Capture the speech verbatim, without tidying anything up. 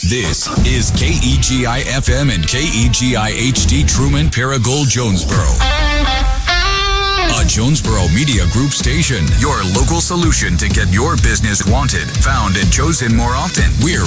This is K E G I F M and K E G I H D Truman Paragould Jonesboro. A Jonesboro Media Group station. Your local solution to get your business wanted, found, and chosen more often. We're